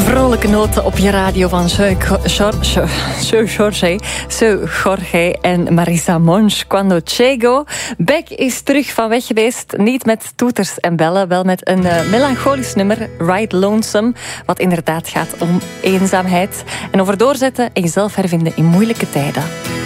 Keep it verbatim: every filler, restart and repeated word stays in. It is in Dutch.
Vrolijke noten op je radio van Seu Jorge, Seu Jorge en Marisa Monch. Cuando Chego. Beck is terug van weg geweest. Niet met toeters en bellen, wel met een uh, melancholisch nummer, Ride Lonesome, wat inderdaad gaat om eenzaamheid en over doorzetten en jezelf hervinden in moeilijke tijden.